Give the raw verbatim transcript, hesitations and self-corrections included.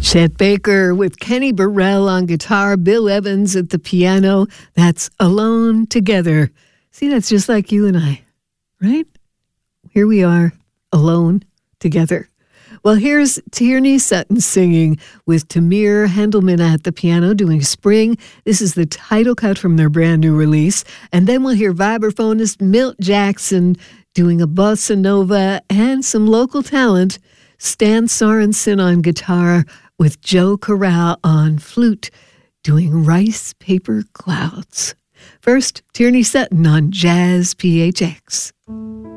Chet Baker with Kenny Burrell on guitar, Bill Evans at the piano. That's Alone Together. See, that's just like you and I, right? Here we are, alone together. Well, here's Tierney Sutton singing with Tamir Hendelman at the piano doing Spring. This is the title cut from their brand new release. And then we'll hear vibraphonist Milt Jackson doing a bossa nova and some local talent, Stan Sorensen on guitar with Joe Corral on flute doing Rice Paper Clouds. First, Tierney Sutton on Jazz P H X.